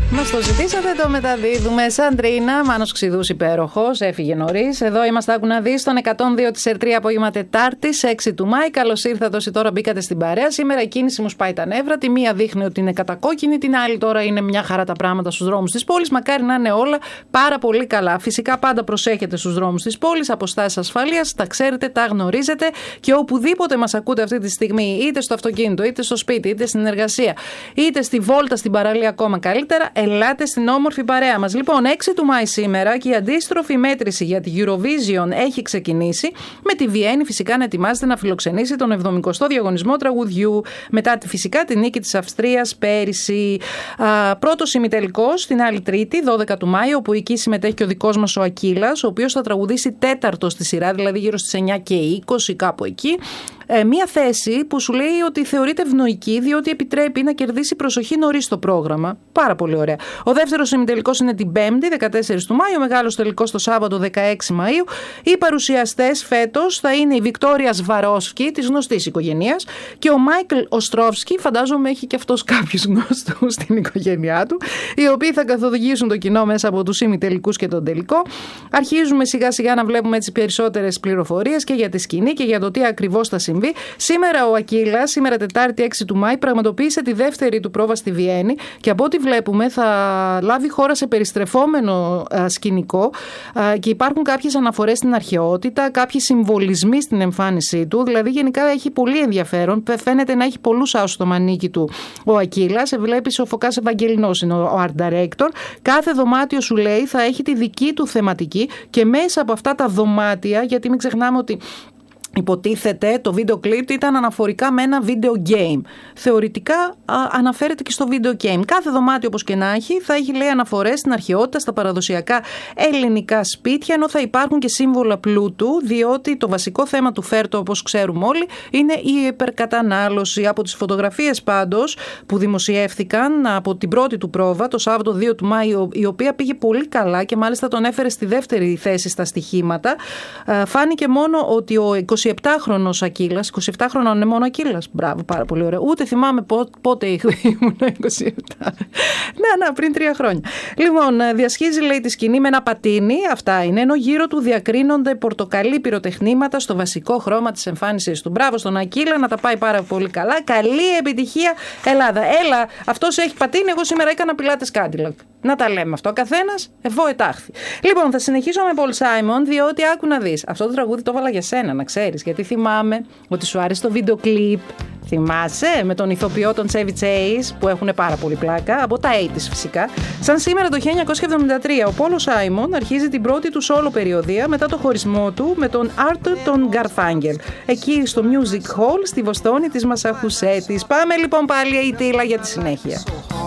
Μας το ζητήσατε, το μεταδίδουμε. Σαντρίνα, Μάνος Ξηδούς υπέροχος, έφυγε νωρίς. Εδώ είμαστε, άκου να δεις, στον 102 της ΕΡΤΡΙ απόγευμα Τετάρτης, 6 του Μάη. Καλώς ήρθατε όσοι τώρα μπήκατε στην παρέα. Σήμερα η κίνηση μου σπάει τα νεύρα. Τη μία δείχνει ότι είναι κατακόκκινη, την άλλη τώρα είναι μια χαρά τα πράγματα στους δρόμους της πόλης. Μακάρι να είναι όλα πάρα πολύ καλά. Φυσικά πάντα προσέχετε στους δρόμους της πόλης, αποστάσεις ασφαλείας, τα ξέρετε, τα γνωρίζετε και οπουδήποτε μας ακούτε αυτή τη στιγμή, είτε στο αυτοκίνητο, είτε στο σπίτι, είτε στην εργασία, είτε στη βόλτα στην παραλία, ακόμα καλύτερα. Ελάτε στην όμορφη παρέα μας. Λοιπόν, 6 του Μάη σήμερα και η αντίστροφη μέτρηση για τη Eurovision έχει ξεκινήσει, με τη Βιέννη φυσικά να ετοιμάζεται να φιλοξενήσει τον 70ο διαγωνισμό τραγουδιού, μετά φυσικά τη νίκη της Αυστρίας πέρυσι. Πρώτος ημιτελικός την άλλη Τρίτη, 12 του Μάη, όπου εκεί συμμετέχει και ο δικός μας ο Ακύλας, ο οποίος θα τραγουδήσει τέταρτο στη σειρά, δηλαδή γύρω στις 9 και 20, κάπου εκεί. Μία θέση που σου λέει ότι θεωρείται ευνοϊκή, διότι επιτρέπει να κερδίσει προσοχή νωρίς στο πρόγραμμα. Πάρα πολύ ωραία. Ο δεύτερος ημιτελικός είναι την 5η, 14 του Μάη, ο μεγάλος τελικός το Σάββατο 16 Μαΐου. Οι παρουσιαστές φέτος θα είναι η Βικτόρια Σβαρόφσκι, της γνωστής οικογένειας, και ο Μάικλ Οστρόφσκι, φαντάζομαι έχει και αυτός κάποιους γνωστούς στην οικογένειά του, οι οποίοι θα καθοδηγήσουν το κοινό μέσα από τους ημιτελικούς και τον τελικό. Αρχίζουμε σιγά σιγά να βλέπουμε έτσι περισσότερες πληροφορίες και για τη σκηνή και για το τι ακριβώς θα συμβεί. Σήμερα ο Ακύλας, σήμερα Τετάρτη 6 του Μάη, πραγματοποίησε τη δεύτερη του πρόβα στη Βιέννη και από ό,τι βλέπουμε θα λάβει χώρα σε περιστρεφόμενο σκηνικό και υπάρχουν κάποιες αναφορές στην αρχαιότητα, κάποιοι συμβολισμοί στην εμφάνισή του, δηλαδή γενικά έχει πολύ ενδιαφέρον. Φαίνεται να έχει πολλούς άσους στο μανίκι του ο Ακύλας. Βλέπεις ο Φωκάς Ευαγγελινός είναι ο art director. Κάθε δωμάτιο, σου λέει, θα έχει τη δική του θεματική και μέσα από αυτά τα δωμάτια, γιατί μην ξεχνάμε ότι υποτίθεται το βίντεο κλιπ ήταν αναφορικά με ένα βίντεο game. Θεωρητικά αναφέρεται και στο βίντεο game. Κάθε δωμάτιο, όπως και να έχει, θα έχει, λέει, αναφορές στην αρχαιότητα, στα παραδοσιακά ελληνικά σπίτια, ενώ θα υπάρχουν και σύμβολα πλούτου, διότι το βασικό θέμα του Φέρτο, όπως ξέρουμε όλοι, είναι η υπερκατανάλωση. Από τις φωτογραφίες πάντως που δημοσιεύθηκαν από την πρώτη του πρόβα, το Σάββατο 2 του Μάη, η οποία πήγε πολύ καλά και μάλιστα τον έφερε στη δεύτερη θέση στα στοιχήματα, φάνηκε μόνο ότι ο 27χρονος Ακύλας, 27χρονος είναι μόνο Ακύλας. Μπράβο, πάρα πολύ ωραία. Ούτε θυμάμαι πότε ήμουν 27. Να, πριν 3 χρόνια. Λοιπόν, διασχίζει, λέει, τη σκηνή με ένα πατίνι, αυτά είναι, ενώ γύρω του διακρίνονται πορτοκαλί πυροτεχνήματα στο βασικό χρώμα της εμφάνισης του. Μπράβο στον Ακύλα, να τα πάει πάρα πολύ καλά. Καλή επιτυχία, Ελλάδα. Έλα, αυτός έχει πατίνι, εγώ σήμερα έκανα πιλάτες Cadillac. Να τα λέμε αυτό. Καθένας ευώ ετάχθη. Λοιπόν, θα συνεχίσω με Paul Simon, διότι άκου να δεις. Αυτό το τραγούδι το έβαλα για σένα, να ξέρεις. Γιατί θυμάμαι ότι σου άρεσε το βίντεο κλιπ. Θυμάσαι, με τον ηθοποιό τον Chevy Chase, που έχουν πάρα πολύ πλάκα, από τα 80's φυσικά. Σαν σήμερα το 1973, ο Paul Simon αρχίζει την πρώτη του solo περιοδεία μετά το χωρισμό του με τον Arthur τον Garfunkel. Εκεί στο Music Hall στη Βοστόνη της Μασαχουσέτης. Πάμε λοιπόν πάλι η Τίλα για τη συνέχεια.